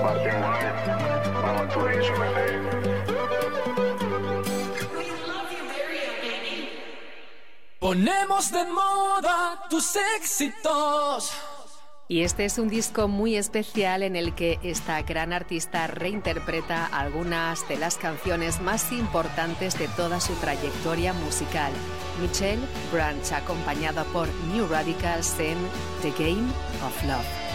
parte igual. Vamos tú y eso, Ponemos de moda tus éxitos. Y este es un disco muy especial en el que esta gran artista reinterpreta algunas de las canciones más importantes de toda su trayectoria musical. Michelle Branch, acompañada por New Radicals en The Game of Love.